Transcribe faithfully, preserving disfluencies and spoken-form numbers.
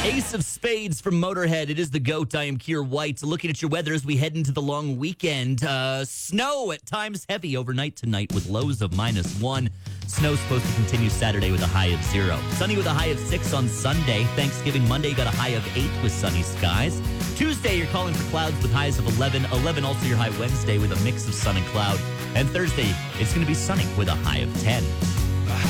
Ace of Spades from Motorhead. It is the GOAT. I am Keir White. Looking at your weather as we head into the long weekend. Uh, snow at times heavy overnight tonight with lows of minus one. Snow supposed to continue Saturday with a high of zero. Sunny with a high of six on Sunday. Thanksgiving Monday got a high of eight with sunny skies. Tuesday, you're calling for clouds with highs of eleven. eleven also your high Wednesday with a mix of sun and cloud. And Thursday, it's going to be sunny with a high of ten.